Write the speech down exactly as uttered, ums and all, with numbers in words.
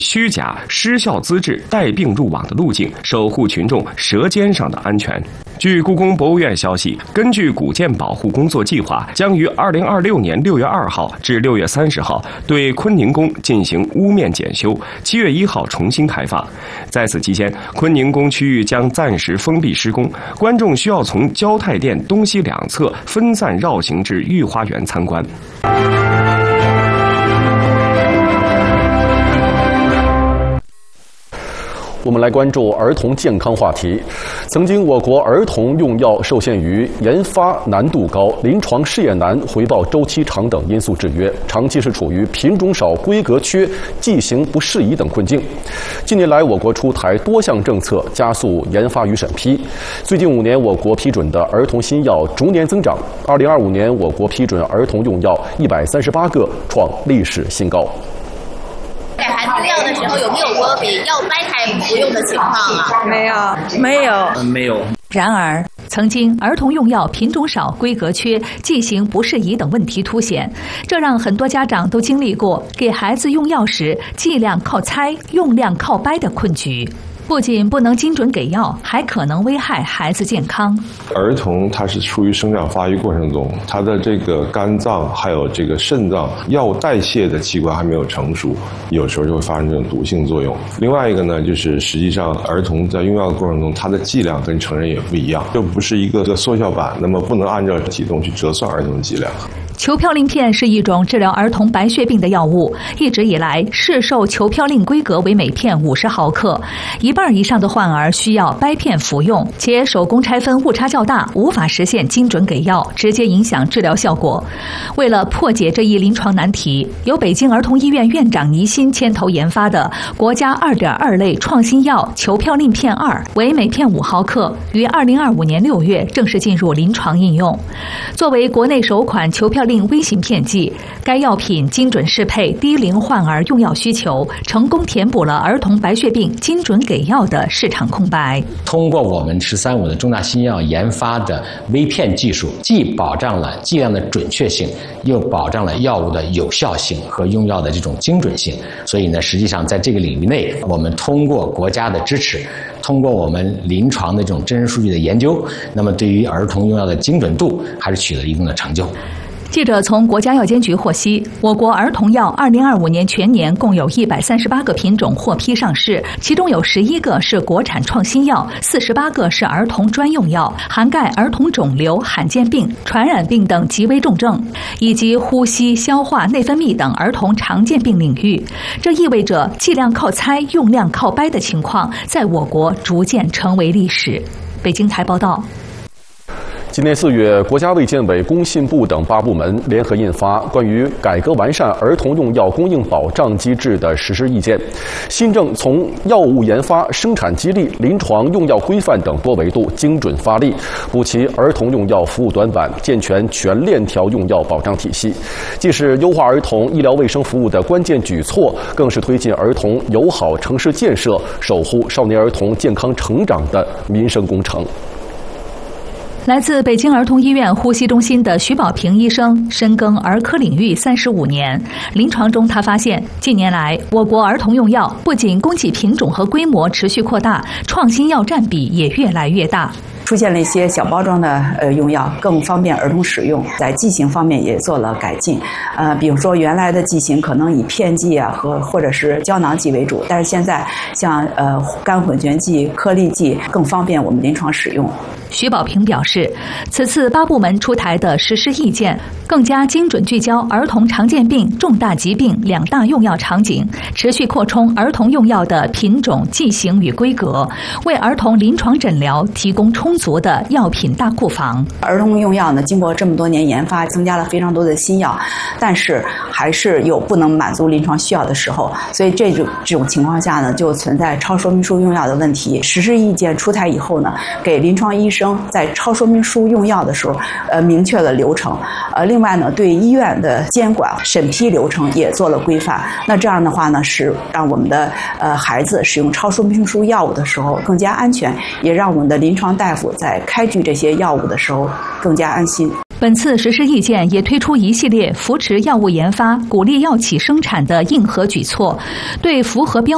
虚假失效资质带病入网的路径，守护群众舌尖上的安全。据故宫博物院消息，根据古建保护工作计划，将于二零二六年六月二号至六月三十号对坤宁宫进行屋面检修，七月一号重新开放。在此期间，坤宁宫区域将暂时封闭施工，观众需要从交泰殿东西两侧分散绕行至御花园参观。 我们来关注儿童健康话题。曾经，我国儿童用药受限于研发难度高、临床试验难、回报周期长等因素制约，长期是处于品种少、规格缺、剂型不适宜等困境。近年来，我国出台多项政策，加速研发与审批。最近五年，我国批准的儿童新药逐年增长。二零二五年，我国批准儿童用药一百三十八个，创历史新高。 给孩子药的时候，有没有过给药掰开服用的情况啊？ 没有，没有， 嗯，没有。 然而，曾经儿童用药品种少、规格缺、剂型不适宜等问题凸显，这让很多家长都经历过给孩子用药时剂量靠猜、用量靠掰的困局。不仅不能精准给药，还可能危害孩子健康。 儿童他是处于生长发育过程中，他的这个肝脏还有这个肾脏药物代谢的器官还没有成熟，有时候就会发生这种毒性作用。另外一个呢，就是实际上儿童在用药的过程中，他的剂量跟成人也不一样，这不是一个个缩小版，那么不能按照体重去折算儿童的剂量。 球嘌呤片是一种治疗儿童白血病的药物，一直以来市售球嘌呤规格为每片五十毫克，一半以上的患儿需要掰片服用，且手工拆分误差较大，无法实现精准给药，直接影响治疗效果。为了破解这一临床难题，由北京儿童医院院长倪欣牵头研发的国家 二点二 类创新药球嘌呤片二为每片五毫克，于二零二五年六月正式进入临床应用。作为国内首款球嘌呤微型片剂，该药品精准适配低龄患儿用药需求，成功填补了儿童白血病精准给药的市场空白。 通过我们“十三五”的重大新药研发的微片技术，既保障了剂量的准确性，又保障了药物的有效性和用药的这种精准性。所以呢，实际上在这个领域内，我们通过国家的支持，通过我们临床的这种真实数据的研究，那么对于儿童用药的精准度还是取得一定的成就。 记者从国家药监局获悉，我国儿童药二零二五年全年共有一百三十八个品种获批上市，其中有十一个是国产创新药，四十八个是儿童专用药，涵盖儿童肿瘤、罕见病、传染病等极危重症，以及呼吸、消化、内分泌等儿童常见病领域。这意味着剂量靠猜、用量靠掰的情况在我国逐渐成为历史。北京台报道。 今年四月，国家卫健委、工信部等八部门联合印发《关于改革完善儿童用药供应保障机制的实施意见》，新政从药物研发、生产激励、临床用药规范等多维度精准发力，补齐儿童用药服务短板，健全全链条用药保障体系。既是优化儿童医疗卫生服务的关键举措，更是推进儿童友好城市建设、守护少年儿童健康成长的民生工程。 来自北京儿童医院呼吸中心的徐宝平医生深耕儿科领域三十五年，临床中他发现，近年来我国儿童用药不仅供给品种和规模持续扩大，创新药占比也越来越大。 出现了一些小包装的呃用药，更方便儿童使用。在剂型方面也做了改进，呃，比如说原来的剂型可能以片剂啊和或者是胶囊剂为主，但是现在像呃干混卷剂、颗粒剂更方便我们临床使用。 徐宝平表示，此次八部门出台的实施意见，更加精准聚焦儿童常见病、重大疾病两大用药场景，持续扩充儿童用药的品种、剂型与规格，为儿童临床诊疗提供充足的药品大库房。 儿童用药呢，经过这么多年研发，增加了非常多的新药，但是还是有不能满足临床需要的时候，所以这种这种情况下呢，就存在超说明书用药的问题。实施意见出台以后呢，给临床医生在超说明书用药的时候，呃，明确了流程。呃，另外呢，对医院的监管审批流程也做了规范。那这样的话呢，是让我们的呃孩子使用超说明书药物的时候更加安全，也让我们的临床大夫在开具这些药物的时候更加安心。 本次实施意见也推出一系列扶持药物研发、鼓励药企生产的硬核举措，对符合标